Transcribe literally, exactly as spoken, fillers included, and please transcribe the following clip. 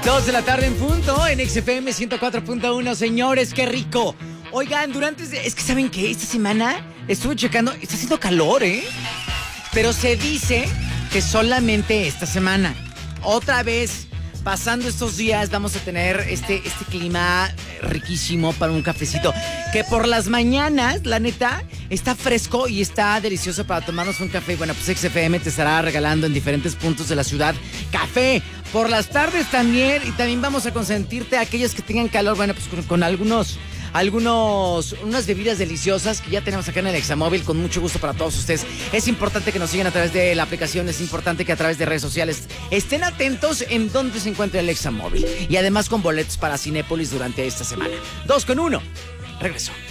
Dos de la tarde en punto en X F M ciento cuatro punto uno. Señores, qué rico. Oigan, durante... Es que ¿saben qué? Esta semana estuve checando, está haciendo calor, ¿eh? Pero se dice que solamente esta semana. Otra vez, pasando estos días, vamos a tener este, este clima riquísimo para un cafecito. Que por las mañanas, la neta, está fresco y está delicioso para tomarnos un café. Bueno, pues X F M te estará regalando en diferentes puntos de la ciudad café. Por las tardes también, y también vamos a consentirte a aquellos que tengan calor, bueno, pues con, con algunos, algunos, unas bebidas deliciosas que ya tenemos acá en el Examóvil, con mucho gusto para todos ustedes. Es importante que nos sigan a través de la aplicación, es importante que a través de redes sociales estén atentos en dónde se encuentra el Examóvil. Y además con boletos para Cinépolis durante esta semana. Dos con uno. Regreso.